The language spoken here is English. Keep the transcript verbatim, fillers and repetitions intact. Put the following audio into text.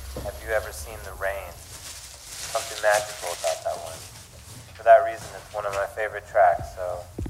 Have You Ever Seen the Rain? Something magical about that one. For that reason, it's one of my favorite tracks, so